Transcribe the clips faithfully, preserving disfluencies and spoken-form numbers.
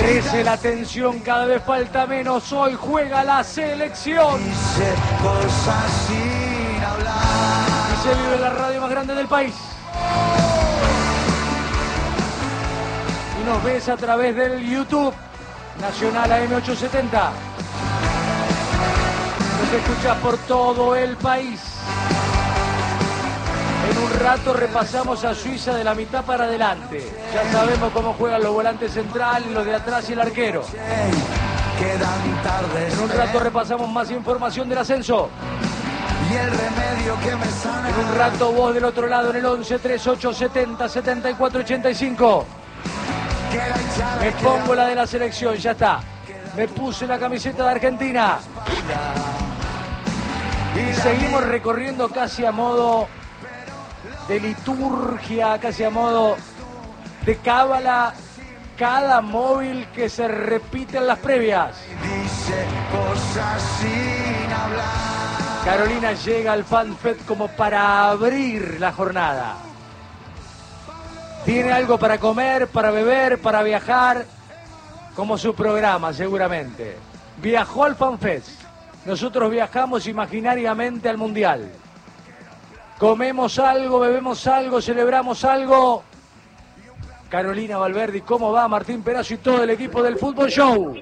Crece la tensión, cada vez falta menos. Hoy juega la selección. Dice cosas sin hablar. Y se vive en la radio más grande del país. Y nos ves a través del YouTube Nacional A M ochocientos setenta. Nos escuchas por todo el país. En un rato repasamos a Suiza de la mitad para adelante. Ya sabemos cómo juegan los volantes centrales, los de atrás y el arquero. En un rato repasamos más información del ascenso. Y el remedio que me sana. En un rato vos del otro lado en el once treinta y ocho setenta setenta y cuatro ochenta y cinco. Me pongo la de la selección, ya está. Me puse la camiseta de Argentina. Y seguimos recorriendo casi a modo de liturgia, casi a modo de cábala, cada móvil que se repite en las previas. Dice cosas sin hablar. Carolina llega al FanFest como para abrir la jornada. Tiene algo para comer, para beber, para viajar, como su programa seguramente. Viajó al FanFest. Nosotros viajamos imaginariamente al Mundial. Comemos algo, bebemos algo, celebramos algo. Carolina Valverde, ¿cómo va Martín Perazo y todo el equipo del Fútbol Show?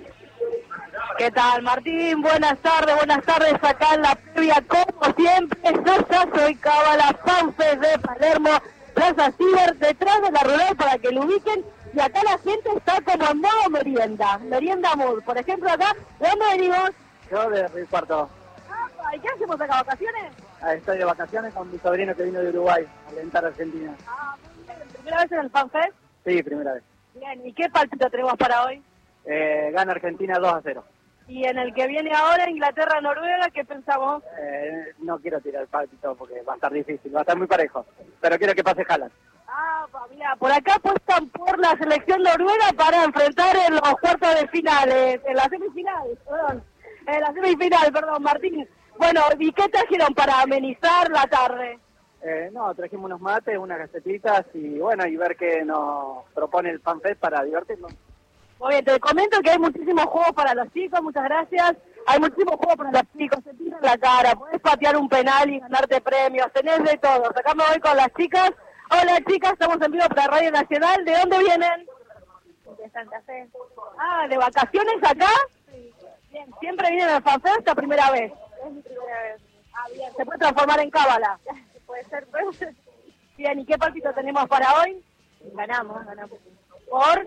¿Qué tal, Martín? Buenas tardes, buenas tardes acá en la previa, como siempre. Yo ya soy Cábala FanFest de Palermo, Plaza Ciber, detrás de la rural para que lo ubiquen. Y acá la gente está como en modo merienda, merienda mood. Por ejemplo, acá, ¿de dónde venimos? Yo de Río Cuarto. Ah, ¿y qué hacemos acá, vacaciones? Ah, estoy de vacaciones con mi sobrino que vino de Uruguay a alentar a Argentina. Ah, muy bien. ¿Primera vez en el FanFest? Sí, primera vez. Bien, ¿y qué partido tenemos para hoy? Eh, gana Argentina dos a cero. Y en el que viene ahora, Inglaterra-Noruega, ¿qué pensamos? Eh, no quiero tirar el partido porque va a estar difícil, va a estar muy parejo. Pero quiero que pase Haaland. Ah, mira, por acá apuestan por la selección noruega para enfrentar en los cuartos de finales, en las semifinales, perdón, en la semifinal, perdón, Martín. Bueno, ¿y qué trajeron para amenizar la tarde? Eh, no, trajimos unos mates, unas galletitas y bueno, y ver qué nos propone el FanFest para divertirnos. Muy bien, te comento que hay muchísimos juegos para los chicos, muchas gracias. Hay muchísimos juegos para los chicos, se tiran la cara, podés patear un penal y ganarte premios, tenés de todo. Acá me voy con las chicas. Hola chicas, estamos en vivo para Radio Nacional. ¿De dónde vienen? De Santa Fe. Ah, ¿de vacaciones acá? Sí. Bien, ¿siempre vienen al FanFest esta primera vez? Es mi primera vez. Ah, bien, ¿se puede transformar en cábala? Puede ser, puede ser. Bien, ¿y qué partido tenemos para hoy? Ganamos, ganamos. ¿Por?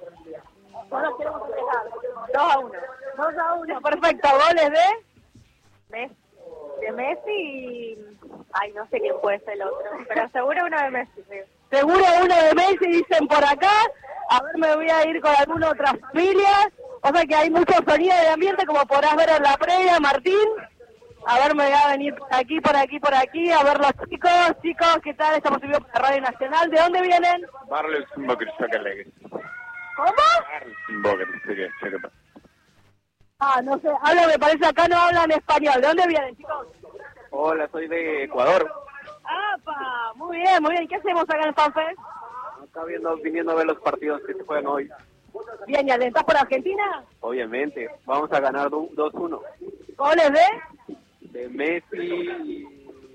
Solo queremos festejar. dos a uno. dos a uno, perfecto. ¿Goles de? Messi. De Messi y... Ay, no sé quién puede ser el otro. Pero seguro uno de Messi. Sí. Seguro uno de Messi, dicen por acá. A ver, me voy a ir con alguna otra familia. O sea que hay mucho sonido de ambiente, como podrás ver en la previa, Martín. A ver, me voy a venir por aquí, por aquí, por aquí. A ver los chicos. Chicos, ¿qué tal? Estamos en vivo para Radio Nacional. ¿De dónde vienen? ¿Cómo? Ah, no sé. Habla, me parece acá no hablan español. ¿De dónde vienen, chicos? Hola, soy de Ecuador. ¡Apa! Muy bien, muy bien. ¿Qué hacemos acá en el FanFest? Acá viendo, viniendo a ver los partidos que se juegan hoy. Bien, ¿y alentás por Argentina? Obviamente, vamos a ganar dos uno. ¿Goles de? De Messi.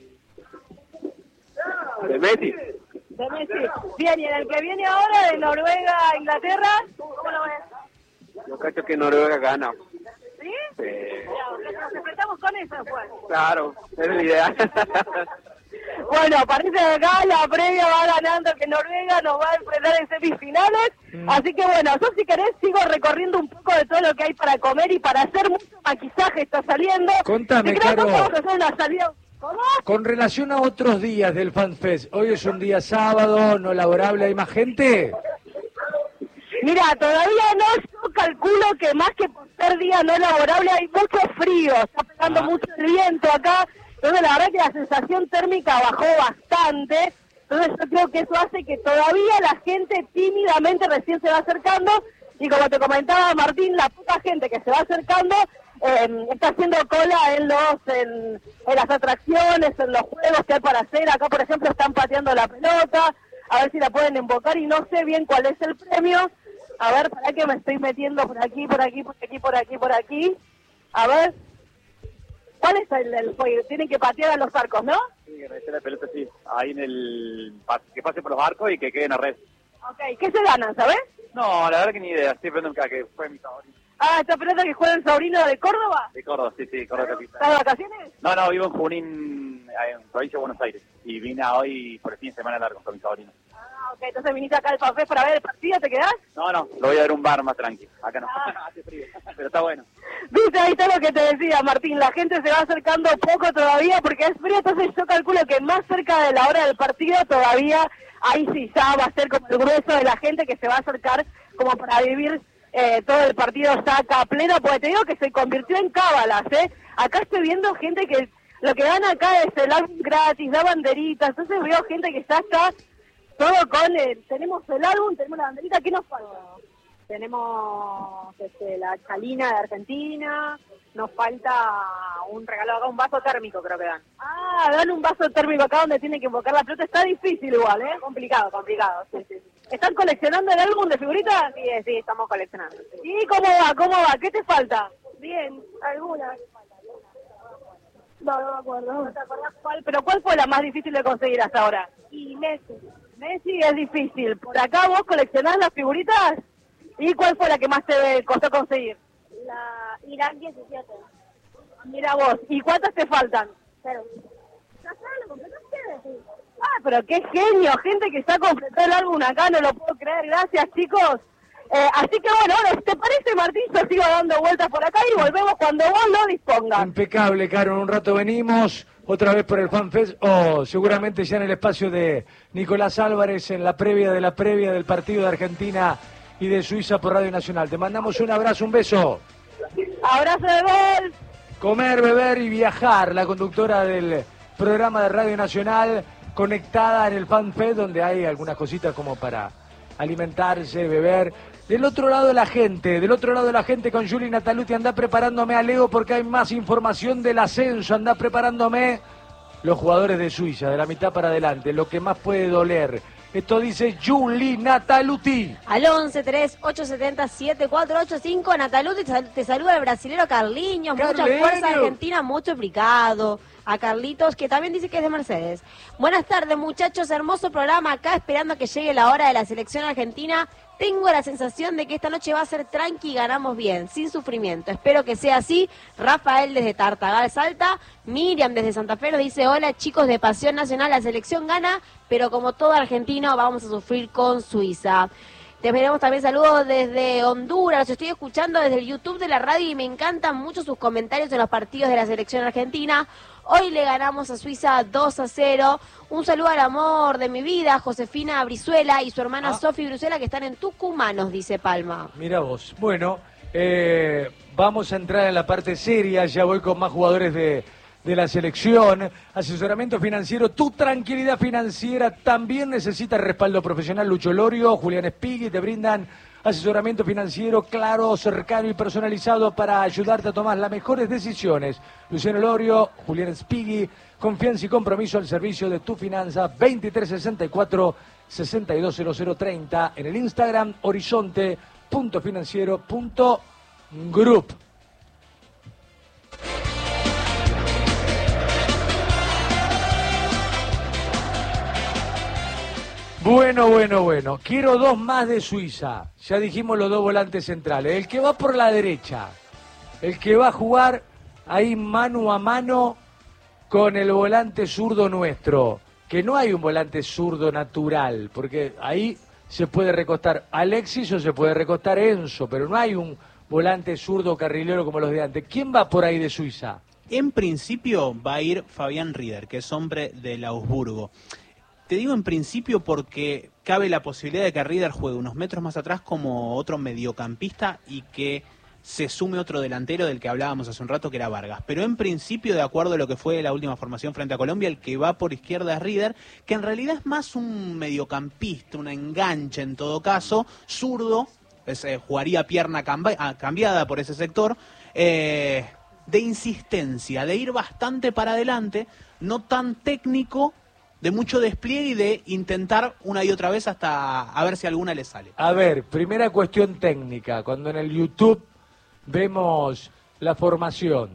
De Messi. De Messi. Bien, ¿y en el que viene ahora de Noruega a Inglaterra? ¿Cómo lo ves? Yo creo que Noruega gana. ¿Sí? Sí. Ya, nos enfrentamos con eso, pues. Claro, es la idea. Bueno, parece que acá la previa va ganando, que Noruega nos va a enfrentar en semifinales. Mm. Así que bueno, yo si querés sigo recorriendo un poco de todo lo que hay para comer y para hacer mucho maquillaje está saliendo. Contame, Caro. Vamos a hacer una salida. ¿Cómo? Con relación a otros días del FanFest, hoy es un día sábado, no laborable, ¿hay más gente? Mira, todavía no, yo calculo que más que por ser día no laborable hay mucho frío, está pegando ah. mucho el viento acá, entonces la verdad que la sensación térmica bajó bastante, entonces yo creo que eso hace que todavía la gente tímidamente recién se va acercando, y como te comentaba Martín, la poca gente que se va acercando eh, está haciendo cola en los en, en las atracciones, en los juegos que hay para hacer, acá por ejemplo están pateando la pelota, a ver si la pueden invocar y no sé bien cuál es el premio, A ver, para que me estoy metiendo por aquí, por aquí, por aquí, por aquí, por aquí. A ver. ¿Cuál es el, el juego? Tienen que patear a los arcos, ¿no? Sí, que meter la pelota, sí. Ahí en el... que pase por los arcos y que quede en la red. Ok, ¿qué se ganan, sabes? No, la verdad que ni idea. Estoy aprendiendo acá, que fue mi favorito. Ah, ¿esta pelota que juega el sobrino de Córdoba? De Córdoba, sí, sí, Córdoba capital. ¿Estás de vacaciones? No, no, vivo en Junín, en provincia de Buenos Aires. Y vine hoy por el fin de semana largo con mi sobrino. Ah, ok, entonces viniste acá al FanFest para ver el partido, ¿te quedás? No, no, lo voy a ver un bar más tranquilo. Acá no, Ah. hace frío, pero está bueno. Viste, ahí está lo que te decía, Martín, la gente se va acercando poco todavía porque es frío, entonces yo calculo que más cerca de la hora del partido todavía, ahí sí ya va a ser como el grueso de la gente que se va a acercar como para vivir eh, todo el partido ya acá a pleno, porque te digo que se convirtió en cábalas, ¿eh? Acá estoy viendo gente que lo que dan acá es el álbum gratis, da banderitas, entonces veo gente que ya está todo con el, tenemos el álbum, tenemos la banderita, ¿qué nos falta? Tenemos este, la chalina de Argentina, nos falta un regalo acá, un vaso térmico creo que dan. Ah, dan un vaso térmico acá donde tienen que invocar la pelota, está difícil igual, ¿eh? Complicado, complicado, sí, sí. ¿Están coleccionando el álbum de figuritas? Sí, sí, estamos coleccionando. Sí. ¿Y cómo va? ¿Cómo va? ¿Qué te falta? Bien, algunas. No, no me acuerdo. ¿No te acordás cuál? ¿Pero cuál fue la más difícil de conseguir hasta ahora? Y Messi. Messi es difícil. ¿Por acá vos coleccionás las figuritas? ¿Y cuál fue la que más te costó conseguir? La Irak diecisiete. Mira vos. ¿Y cuántas te faltan? Cero. ¿Ya sabes lo completaste? Sí. Ah, pero qué genio. Gente que está completando el álbum acá, no lo puedo creer. Gracias, chicos. Eh, así que bueno, ahora, ¿te parece, Martín? Yo sigo dando vueltas por acá y volvemos cuando vos lo dispongas. Impecable, Caro. En un rato venimos otra vez por el FanFest o seguramente ya en el espacio de Nicolás Álvarez en la previa de la previa del partido de Argentina y de Suiza por Radio Nacional. Te mandamos un abrazo, un beso. Abrazo de gol. Comer, beber y viajar, la conductora del programa de Radio Nacional conectada en el FanFest donde hay algunas cositas como para alimentarse, beber. Del otro lado de la gente, del otro lado de la gente con Juli Nataluti, anda preparándome a Leo porque hay más información del ascenso, anda preparándome los jugadores de Suiza, de la mitad para adelante, lo que más puede doler. Esto dice Juli Nataluti. Al once tres ocho siete cero siete cuatro ocho cinco, Nataluti, te, sal- te saluda el brasilero Carliños, mucha Carleño. fuerza argentina, mucho explicado. A Carlitos, que también dice que es de Mercedes. Buenas tardes, muchachos, hermoso programa acá, esperando a que llegue la hora de la selección argentina. Tengo la sensación de que esta noche va a ser tranqui y ganamos bien, sin sufrimiento. Espero que sea así. Rafael desde Tartagal Salta, Miriam desde Santa Fe nos dice, hola chicos de Pasión Nacional, la selección gana, pero como todo argentino vamos a sufrir con Suiza. Te veremos también saludos desde Honduras, los estoy escuchando desde el YouTube de la radio y me encantan mucho sus comentarios en los partidos de la selección argentina. Hoy le ganamos a Suiza dos a cero. Un saludo al amor de mi vida, Josefina Brizuela y su hermana Ah. Sofi Brizuela, que están en Tucumán, nos dice Palma. Mira vos. Bueno, eh, vamos a entrar en la parte seria. Ya voy con más jugadores de, de la selección. Asesoramiento financiero. Tu tranquilidad financiera también necesita respaldo profesional. Lucho Lorio, Julián Espigui te brindan asesoramiento financiero claro, cercano y personalizado para ayudarte a tomar las mejores decisiones. Luciano Lorio, Julián Spighi, confianza y compromiso al servicio de tu finanza. Veintitrés sesenta y cuatro sesenta y dos cero cero treinta en el Instagram horizonte punto financiero punto group. Bueno, bueno, bueno. Quiero dos más de Suiza. Ya dijimos los dos volantes centrales. El que va por la derecha. El que va a jugar ahí mano a mano con el volante zurdo nuestro. Que no hay un volante zurdo natural. Porque ahí se puede recostar Alexis o se puede recostar Enzo. Pero no hay un volante zurdo carrilero como los de antes. ¿Quién va por ahí de Suiza? En principio va a ir Fabián Rieder, que es hombre del Augsburgo. Te digo en principio porque cabe la posibilidad de que Rieder juegue unos metros más atrás como otro mediocampista y que se sume otro delantero del que hablábamos hace un rato, que era Vargas. Pero en principio, de acuerdo a lo que fue la última formación frente a Colombia, el que va por izquierda es Rieder, que en realidad es más un mediocampista, un enganche en todo caso, zurdo, pues, eh, jugaría pierna cambi- ah, cambiada por ese sector, eh, de insistencia, de ir bastante para adelante, no tan técnico, de mucho despliegue y de intentar una y otra vez hasta a ver si alguna le sale. A ver, primera cuestión técnica. Cuando en el YouTube vemos la formación,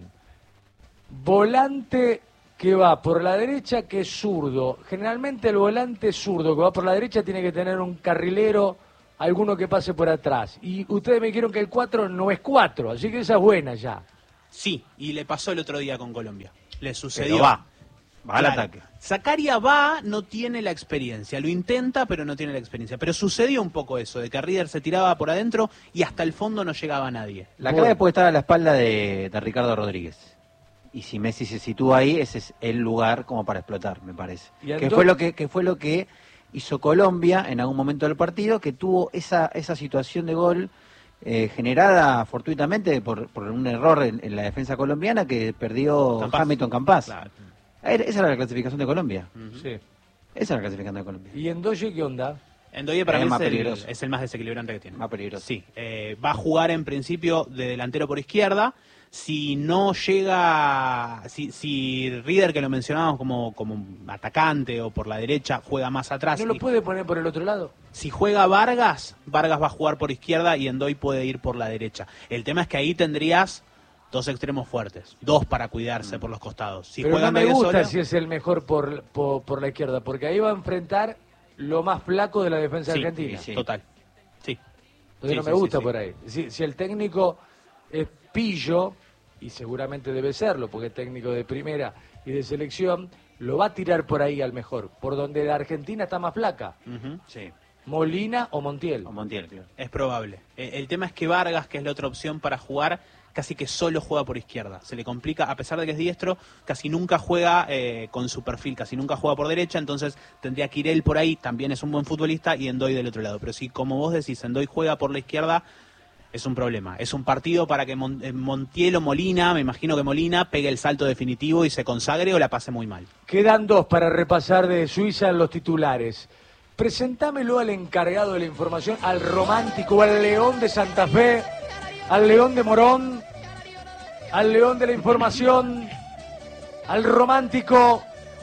volante que va por la derecha que es zurdo. Generalmente el volante zurdo que va por la derecha tiene que tener un carrilero, alguno que pase por atrás. Y ustedes me dijeron que el cuatro no es cuatro, así que esa es buena ya. Sí, y le pasó el otro día con Colombia. Le sucedió. Pero va, va al Claro. ataque. Zakaria va, no tiene la experiencia. Lo intenta, pero no tiene la experiencia. Pero sucedió un poco eso, de que Rieder se tiraba por adentro y hasta el fondo no llegaba nadie. La Bueno. clave puede estar a la espalda de, de Ricardo Rodríguez. Y si Messi se sitúa ahí, ese es el lugar como para explotar, me parece. Y Que Ando- fue lo que, que fue lo que hizo Colombia en algún momento del partido, que tuvo esa, esa situación de gol eh, generada fortuitamente por, por un error en, en la defensa colombiana que perdió Campas. Hamilton Campas. Claro. Era- Esa era la clasificación de Colombia. Sí. Esa era la clasificación de Colombia. ¿Y en Doye qué onda? Endoye para Es mí más es el, peligroso. es el más desequilibrante que tiene. Más peligroso. Sí, eh, va a jugar en principio de delantero por izquierda. Si no llega, si, si Rieder, que lo mencionábamos como, como atacante o por la derecha, juega más atrás. ¿No lo y- puede poner por el otro lado? Si juega Vargas, Vargas va a jugar por izquierda y Endoy puede ir por la derecha. El tema es que ahí tendrías dos extremos fuertes, dos para cuidarse por los costados. Si Pero juega no me medio gusta solo, si es el mejor por, por, por la izquierda, porque ahí va a enfrentar lo más flaco de la defensa sí, argentina. sí, sí. total. Sí. Entonces Sí, no sí, me sí, gusta sí. por ahí. Si, si el técnico es pillo, y seguramente debe serlo, porque es técnico de primera y de selección, lo va a tirar por ahí al mejor, por donde la Argentina está más flaca. Ujú. Sí. Molina o Montiel. O Montiel, claro. Es probable. Eh, El tema es que Vargas, que es la otra opción para jugar, casi que solo juega por izquierda. Se le complica, a pesar de que es diestro, casi nunca juega eh, con su perfil, casi nunca juega por derecha, entonces tendría que ir él por ahí, también es un buen futbolista, y Endoy del otro lado. Pero si, como vos decís, Endoy juega por la izquierda, es un problema. Es un partido para que Mon- eh, Montiel o Molina, me imagino que Molina, pegue el salto definitivo y se consagre o la pase muy mal. Quedan dos para repasar de Suiza en los titulares. Presentámelo al encargado de la información, al romántico, al León de Santa Fe, al León de Morón, al León de la información, al romántico.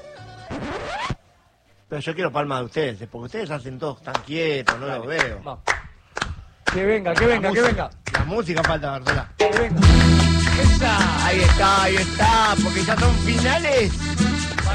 Pero yo quiero palmas de ustedes, porque ustedes hacen todos tan quietos, no los veo. Vamos. Que venga, que venga, La que música- venga. La música falta, Bartola. Que venga. Esa. Ahí está, ahí está, porque ya son finales